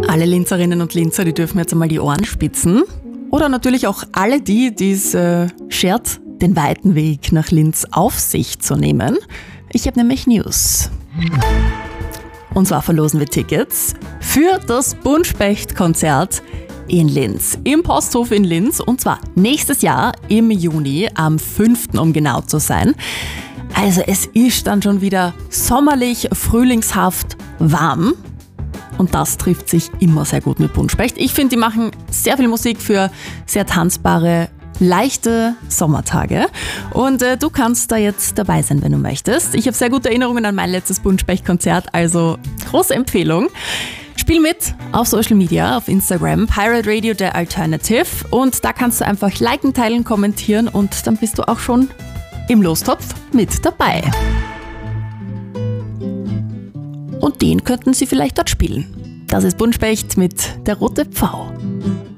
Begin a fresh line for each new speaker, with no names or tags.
Alle Linzerinnen und Linzer, die dürfen jetzt einmal die Ohren spitzen. Oder natürlich auch alle die es schert, den weiten Weg nach Linz auf sich zu nehmen. Ich habe nämlich News. Und zwar verlosen wir Tickets für das Buntspecht-Konzert in Linz, im Posthof in Linz, und zwar nächstes Jahr im Juni, am 5. um genau zu sein. Also es ist dann schon wieder sommerlich, frühlingshaft warm. Und das trifft sich immer sehr gut mit Buntspecht. Ich finde, die machen sehr viel Musik für sehr tanzbare, leichte Sommertage. Und du kannst da jetzt dabei sein, wenn du möchtest. Ich habe sehr gute Erinnerungen an mein letztes Buntspecht-Konzert, also große Empfehlung. Spiel mit auf Social Media, auf Instagram, Pirate Radio der Alternative. Und da kannst du einfach liken, teilen, kommentieren und dann bist du auch schon im Lostopf mit dabei. Und den könnten sie vielleicht dort spielen. Das ist Buntspecht mit Der rote Pfau.